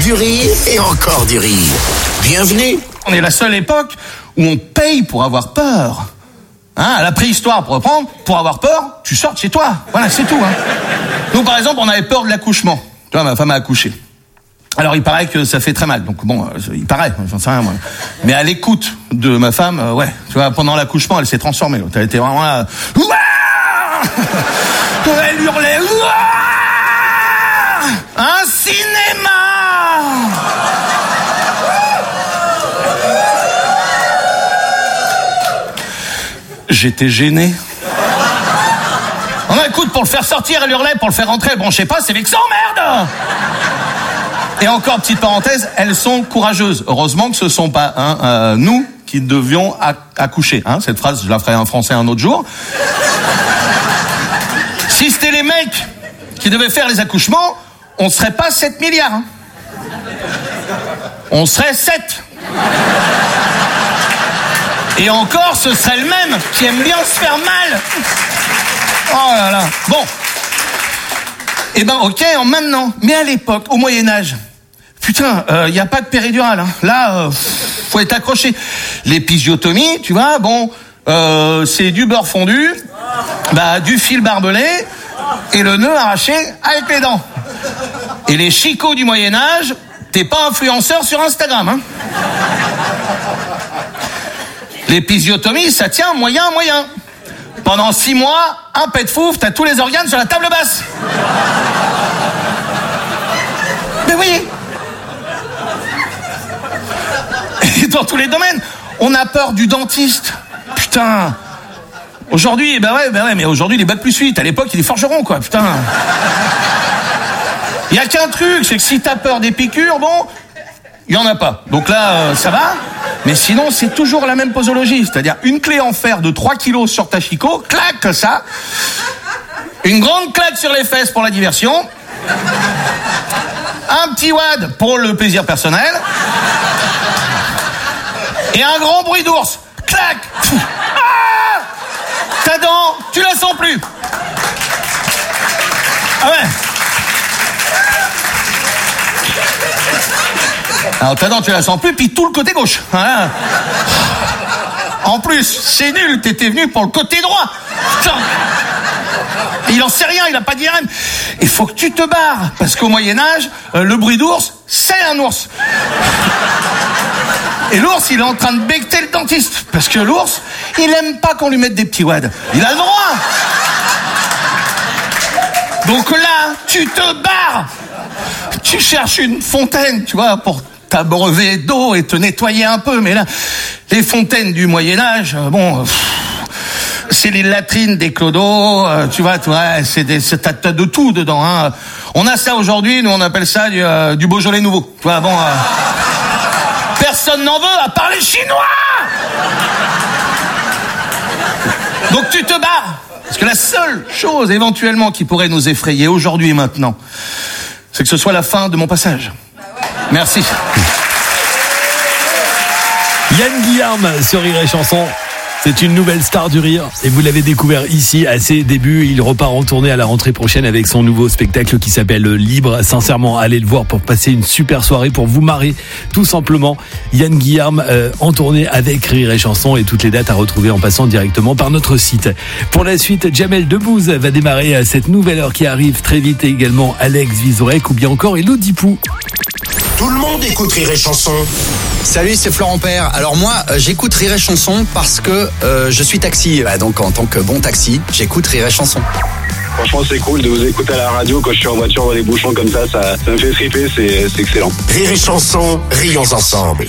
Du rire et encore du rire. Bienvenue. On est la seule époque où on paye pour avoir peur. Hein, à la préhistoire, pour reprendre, pour avoir peur, tu sors de chez toi. Voilà, c'est tout. Nous, par exemple, on avait peur de l'accouchement. Tu vois, ma femme a accouché. Alors, il paraît que ça fait très mal. Donc, bon, il paraît, j'en sais rien, moi. Mais à l'écoute de ma femme, ouais. Tu vois, pendant l'accouchement, elle s'est transformée. Elle était vraiment là. Elle hurlait. Un cinéma! J'étais gêné. Écoute, pour le faire sortir, elle hurlait, pour le faire rentrer, bon, je sais pas, c'est vexant, merde! Et encore, petite parenthèse, elles sont courageuses. Heureusement que ce sont pas nous qui devions accoucher. Cette phrase, je la ferai en français un autre jour. Si c'était les mecs qui devaient faire les accouchements, on serait pas 7 milliards. On serait 7. Et encore, ce serait le même qui aime bien se faire mal. Oh là là. Bon. Eh ben, ok, maintenant. Mais à l'époque, au Moyen-Âge, putain, y a pas de péridurale. Là, faut être accroché. L'épisiotomie, tu vois, bon, c'est du beurre fondu, du fil barbelé et le nœud arraché avec les dents. Et les chicots du Moyen-Âge, t'es pas influenceur sur Instagram, L'épisiotomie, ça tient moyen. Pendant 6 mois, un pet fouf, t'as tous les organes sur la table basse. Mais oui. Et dans tous les domaines, on a peur du dentiste. Putain. Aujourd'hui, mais aujourd'hui, les Bac+8. À l'époque, il est forgeron, quoi, putain. Il y a qu'un truc, c'est que si t'as peur des piqûres, bon, il y en a pas. Donc là, ça va. Mais sinon, c'est toujours la même posologie. C'est-à-dire une clé en fer de 3 kilos sur ta chicot, clac, comme ça. Une grande claque sur les fesses pour la diversion. Un petit wad pour le plaisir personnel. Et un grand bruit d'ours. Clac. Ah, ta dent, tu la sens plus. Ah ouais. Alors ta dent, tu la sens plus, puis tout le côté gauche. Voilà. En plus, c'est nul, t'étais venu pour le côté droit. Putain. Il en sait rien, il a pas d'IRM. Il faut que tu te barres, parce qu'au Moyen-Âge, le bruit d'ours, c'est un ours. Et l'ours, il est en train de becqueter le dentiste, parce que l'ours, il aime pas qu'on lui mette des petits wads. Il a le droit. Donc là, tu te barres. Tu cherches une fontaine, tu vois, pour t'abreuver d'eau et te nettoyer un peu. Mais là, les fontaines du Moyen-Âge, c'est les latrines des clodos, tu vois, t'as de tout dedans. On a ça aujourd'hui, nous on appelle ça du Beaujolais nouveau. Tu vois, bon, personne n'en veut à part les Chinois. Donc tu te barres. Parce que la seule chose éventuellement qui pourrait nous effrayer aujourd'hui et maintenant, c'est que ce soit la fin de mon passage. Merci. Yann Guillarme sur Rire et Chanson. C'est une nouvelle star du rire et vous l'avez découvert ici à ses débuts. Il repart en tournée à la rentrée prochaine avec son nouveau spectacle qui s'appelle Libre. Sincèrement, allez le voir pour passer une super soirée, pour vous marrer tout simplement. Yann Guillarme en tournée avec Rire et Chanson et toutes les dates à retrouver en passant directement par notre site. Pour la suite, Jamel Debbouze va démarrer cette nouvelle heure qui arrive très vite et également Alex Vizorek ou bien encore Elodie Pou. Tout le monde écoute Rire et Chanson. Salut, c'est Florent Père. Alors moi, j'écoute Rire et Chanson parce que je suis taxi. Donc en tant que bon taxi, j'écoute Rire et Chanson. Franchement, c'est cool de vous écouter à la radio quand je suis en voiture dans les bouchons comme ça me fait triper, c'est excellent. Rire et Chanson, rions ensemble.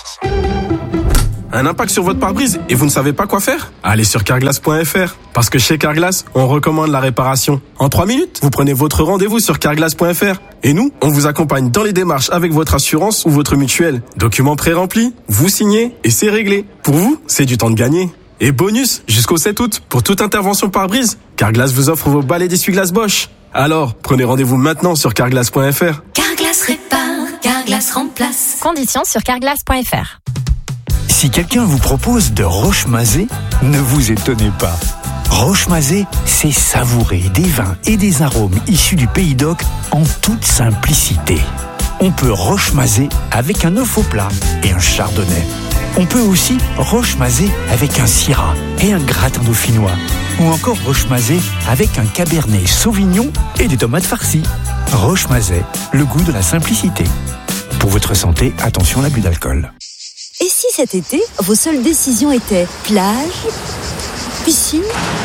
Un impact sur votre pare-brise et vous ne savez pas quoi faire? Allez sur carglass.fr. Parce que chez Carglass, on recommande la réparation. En 3 minutes, vous prenez votre rendez-vous sur carglass.fr. Et nous, on vous accompagne dans les démarches avec votre assurance ou votre mutuelle. Documents pré-remplis, vous signez et c'est réglé. Pour vous, c'est du temps de gagner. Et bonus, jusqu'au 7 août, pour toute intervention pare-brise, Carglass vous offre vos balais d'essuie-glace Bosch. Alors, prenez rendez-vous maintenant sur carglass.fr. Carglass répare, Carglass remplace. Conditions sur carglass.fr. Si quelqu'un vous propose de Roche-Mazet, ne vous étonnez pas. Roche-Mazet, c'est savourer des vins et des arômes issus du Pays d'Oc en toute simplicité. On peut rochemaser avec un œuf au plat et un chardonnay. On peut aussi rochemaser avec un syrah et un gratin dauphinois. Ou encore rochemaser avec un cabernet sauvignon et des tomates farcies. Rochemaset, le goût de la simplicité. Pour votre santé, attention à l'abus d'alcool. Et si cet été, vos seules décisions étaient plage, piscine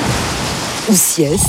ou sieste?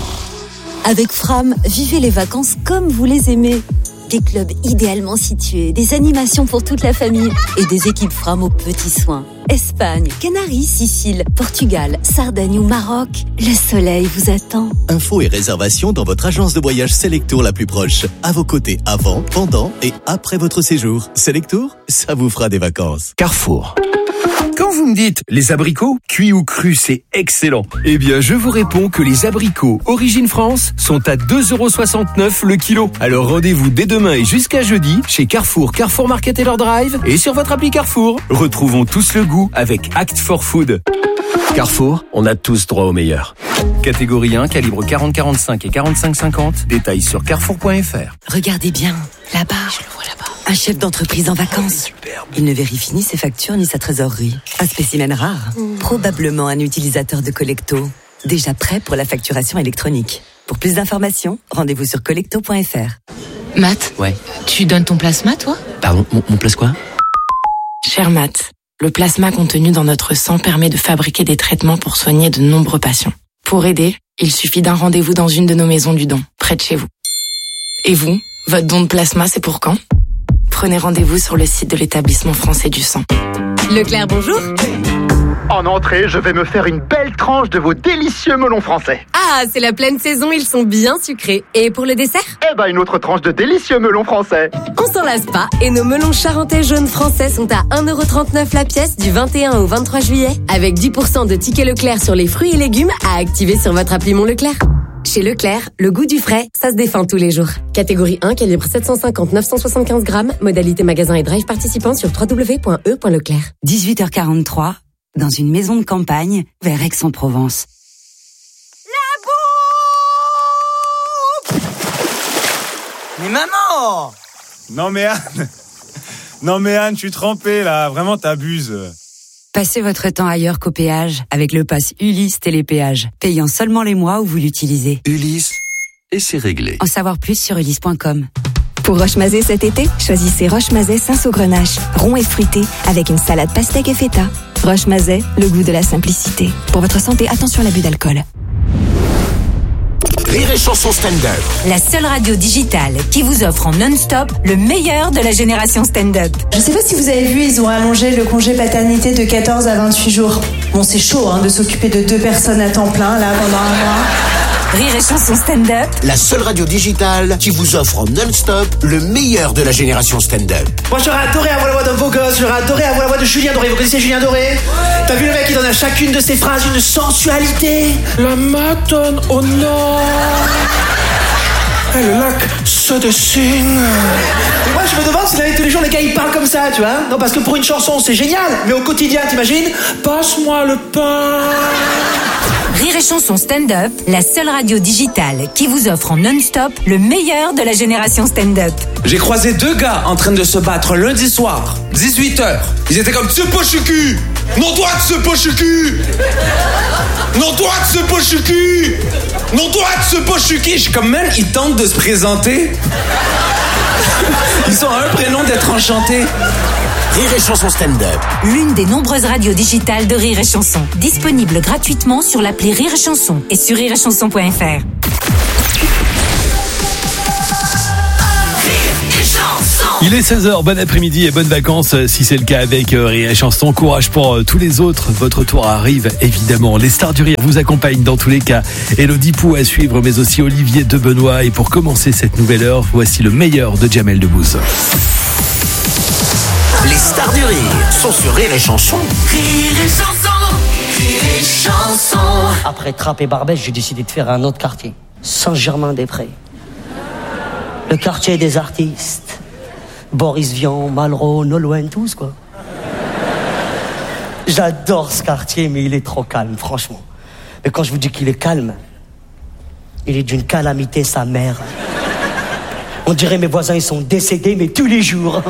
Avec Fram, vivez les vacances comme vous les aimez. Des clubs idéalement situés, des animations pour toute la famille et des équipes Fram aux petits soins. Espagne, Canaries, Sicile, Portugal, Sardaigne ou Maroc, le soleil vous attend. Infos et réservations dans votre agence de voyage Selectour la plus proche. À vos côtés avant, pendant et après votre séjour. Selectour, ça vous fera des vacances. Carrefour. Quand vous me dites les abricots, cuits ou crus, c'est excellent. Eh bien, je vous réponds que les abricots Origine France sont à 2,69 € le kilo. Alors rendez-vous dès demain et jusqu'à jeudi chez Carrefour, Carrefour Market et leur drive et sur votre appli Carrefour. Retrouvons tous le goût avec Act for Food. Carrefour, on a tous droit au meilleur. Catégorie 1, calibre 40-45 et 45-50. Détails sur carrefour.fr. Regardez bien, là-bas. Je le vois là-bas. Un chef d'entreprise en vacances. Il ne vérifie ni ses factures ni sa trésorerie. Un spécimen rare. Probablement un utilisateur de Collecto. Déjà prêt pour la facturation électronique. Pour plus d'informations, rendez-vous sur collecto.fr. Matt, ouais. Tu donnes ton plasma, toi? Pardon, mon place quoi? Cher Matt, le plasma contenu dans notre sang permet de fabriquer des traitements pour soigner de nombreux patients. Pour aider, il suffit d'un rendez-vous dans une de nos maisons du don, près de chez vous. Et vous, votre don de plasma, c'est pour quand? Prenez rendez-vous sur le site de l'établissement français du sang. Leclerc, bonjour. En entrée, je vais me faire une belle tranche de vos délicieux melons français. Ah, c'est la pleine saison, ils sont bien sucrés. Et pour le dessert? Eh ben, une autre tranche de délicieux melons français. On s'en lasse pas, et nos melons charentais jaunes français sont à 1,39 € la pièce du 21 au 23 juillet, avec 10% de tickets Leclerc sur les fruits et légumes à activer sur votre appli Mon Leclerc. Chez Leclerc, le goût du frais, ça se défend tous les jours. Catégorie 1, calibre 750-975 grammes, modalité magasin et drive participant sur www.e.leclerc. 18h43, dans une maison de campagne, vers Aix-en-Provence. La bouffe! Mais maman! Non mais Anne, je suis trempé là, vraiment t'abuses. Passez votre temps ailleurs qu'au péage avec le pass Ulysse Télépéage, payant seulement les mois où vous l'utilisez. Ulysse, et c'est réglé. En savoir plus sur ulysse.com. Pour Rochemaset cet été, choisissez Rochemaset Saint-Saugrenache, rond et fruité, avec une salade pastèque et feta. Rochemaset, le goût de la simplicité. Pour votre santé, attention à l'abus d'alcool. Rire et Chanson stand-up. La seule radio digitale qui vous offre en non-stop le meilleur de la génération stand-up. Je sais pas si vous avez vu, ils ont allongé le congé paternité de 14 à 28 jours. Bon, c'est chaud de s'occuper de 2 personnes à temps plein là pendant un mois. Rire et Chanson stand-up. La seule radio digitale qui vous offre en non-stop le meilleur de la génération stand-up. Moi j'aurais adoré avoir la voix d'un beau gosse, j'aurais adoré avoir la voix de Julien Doré. Vous connaissez Julien Doré? T'as vu le mec qui donne à chacune de ses phrases une sensualité? La matone, oh non. Le lac se dessine. Et moi je me demande si dans tous les jours les gars ils parlent comme ça, tu vois. Non, parce que pour une chanson c'est génial, mais au quotidien t'imagines? Passe-moi le pain. Rire et Chanson stand-up, la seule radio digitale qui vous offre en non-stop le meilleur de la génération stand-up. J'ai croisé 2 gars en train de se battre lundi soir, 18h. Ils étaient comme ce poche cul. Non toi de ce poche cul. Non toi de ce poche cul. Non toi de ce poche cul. Je suis comme même ils tentent de se présenter. Ils ont un prénom d'être enchantés. Rire et Chanson stand-up. L'une des nombreuses radios digitales de Rire et Chanson. Disponible gratuitement sur l'appli Rire et Chanson et sur rireetchanson.fr. Il est 16h, bon après-midi et bonnes vacances si c'est le cas avec Rire et Chanson. Courage pour tous les autres, votre tour arrive évidemment. Les stars du rire vous accompagnent dans tous les cas. Élodie Pou à suivre mais aussi Olivier de Benoît. Et pour commencer cette nouvelle heure, voici le meilleur de Jamel Debbouze. Les stars du rire sont sur Rire et Chanson. Rire et Chanson, Rire et Chanson. Après Trappes et Barbès, j'ai décidé de faire un autre quartier, Saint-Germain-des-Prés. Le quartier des artistes. Boris Vian, Malraux, Nolwenn, tous quoi. J'adore ce quartier, mais il est trop calme, franchement. Mais quand je vous dis qu'il est calme, il est d'une calamité sa mère. On dirait mes voisins, ils sont décédés, mais tous les jours.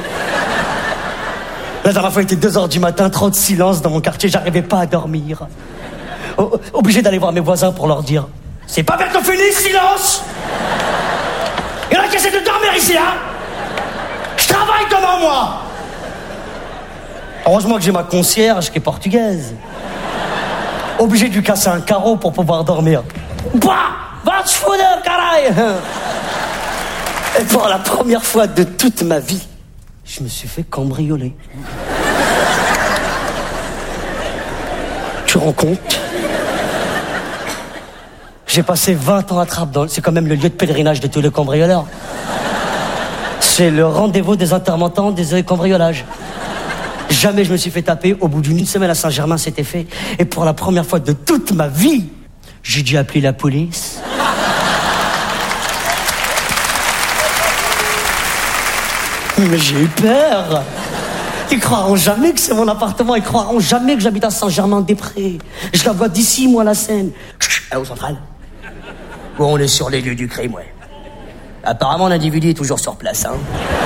La dernière fois, il était 2h du matin, trop de silence dans mon quartier, j'arrivais pas à dormir. Obligé d'aller voir mes voisins pour leur dire « C'est pas bientôt fini, silence ! Il y en a qui essaient de dormir ici, hein ? Je travaille devant moi !» Heureusement que j'ai ma concierge qui est portugaise. Obligé de lui casser un carreau pour pouvoir dormir. Bah, va te foutre, caray. Et pour la première fois de toute ma vie, je me suis fait cambrioler. Tu rends compte ? J'ai passé 20 ans à Trabzon. C'est quand même le lieu de pèlerinage de tous les cambrioleurs. C'est le rendez-vous des intermittents des cambriolages. Jamais je me suis fait taper. Au bout d'une semaine à Saint-Germain, c'était fait. Et pour la première fois de toute ma vie, j'ai dû appeler la police. Mais j'ai eu peur. Ils croiront jamais que c'est mon appartement. Ils croiront jamais que j'habite à Saint-Germain-des-Prés. Je la vois d'ici, moi, la Seine. Au central. Bon, on est sur les lieux du crime, ouais. Apparemment, l'individu est toujours sur place, hein.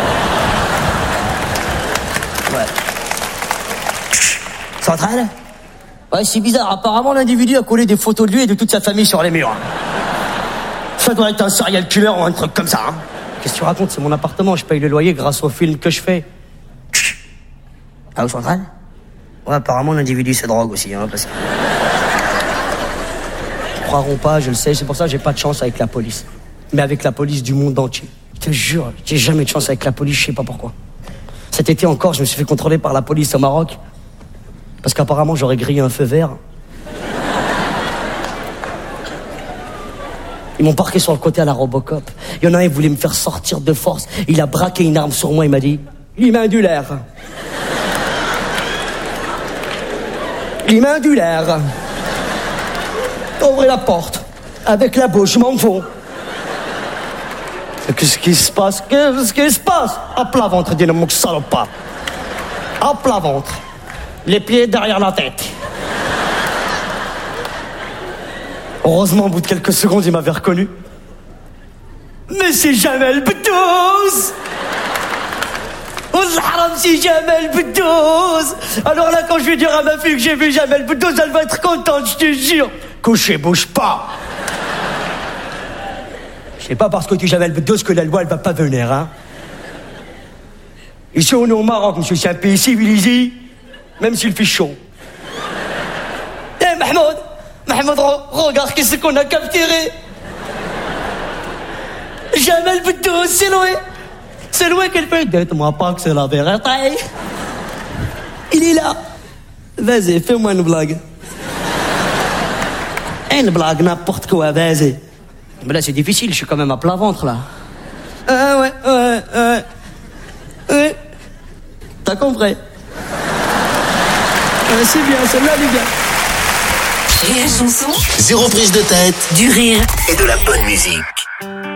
Ouais. Central ? Ouais, c'est bizarre. Apparemment, l'individu a collé des photos de lui et de toute sa famille sur les murs. Ça doit être un serial killer ou un truc comme ça, hein. Qu'est-ce que tu racontes ? C'est mon appartement. Je paye le loyer grâce au film que je fais. Ah, au central ? Ouais, apparemment, l'individu se drogue aussi, hein, parce que... Ils croiront pas, je le sais. C'est pour ça que j'ai pas de chance avec la police. Mais avec la police du monde entier. Je te jure, j'ai jamais de chance avec la police, je sais pas pourquoi. Cet été encore, je me suis fait contrôler par la police au Maroc. Parce qu'apparemment, j'aurais grillé un feu vert. Ils m'ont parqué sur le côté à la Robocop. Il y en a un, il voulait me faire sortir de force. Il a braqué une arme sur moi, il m'a dit « L'imindulaire ». L'imindulaire. Ouvrez la porte. Avec la bouche, je m'en fous. Qu'est-ce qui se passe ? Qu'est-ce qui se passe ? À plat ventre, dis-le, mon salopard. À plat ventre. Les pieds derrière la tête. Heureusement, au bout de quelques secondes, il m'avait reconnu. Mais c'est Jamel Beddouz! C'est Jamel Beddouz! Alors là, quand je vais dire à ma fille que j'ai vu Jamel Beddouz, elle va être contente, je te jure. Couché, bouge pas. C'est pas parce que tu es Jamel Beddouz que la loi, elle va pas venir, hein. Ici, on est au Maroc, monsieur, c'est un pays civilisé, même s'il fait chaud. Eh, Mahmoud, regarde qu'est-ce qu'on a capturé. Jamel Beddouz, c'est loin. C'est loin qu'elle fait. Dites-moi pas que c'est la vérité. Il est là. Vas-y, fais-moi une blague. Une blague, n'importe quoi, vas-y. Mais là, c'est difficile, je suis quand même à plat ventre, là. Ouais. T'as compris. C'est bien, celle-là, les gars. Rire et chanson. Zéro prise de tête. Du rire. Et de la bonne musique.